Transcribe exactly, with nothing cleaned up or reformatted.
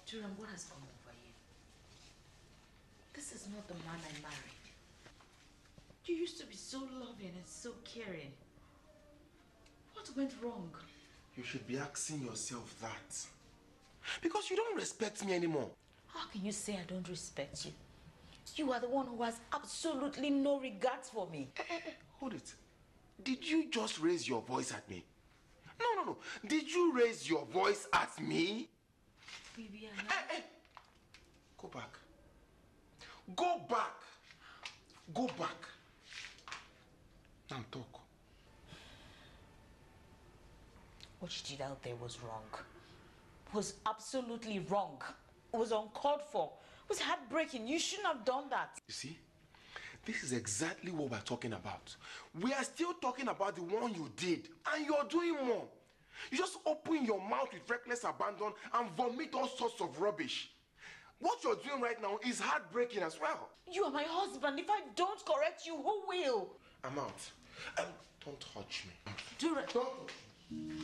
Duran, what has come over you? This is not the man I married. You used to be so loving and so caring. What went wrong? You should be asking yourself that. Because you don't respect me anymore. How can you say I don't respect you? You are the one who has absolutely no regard for me. Eh, eh, eh, hold it. Did you just raise your voice at me? No, no, no. Did you raise your voice at me? Baby, I Eh, eh. Go back. Go back. Go back. Now talk. What you did out there was wrong. Was absolutely wrong. It was uncalled for. It was heartbreaking. You shouldn't have done that. You see? This is exactly what we're talking about. We are still talking about the one you did, and you're doing more. You just open your mouth with reckless abandon and vomit all sorts of rubbish. What you're doing right now is heartbreaking as well. You are my husband. If I don't correct you, who will? I'm out. Um, don't touch me. Duran. Don't touch me.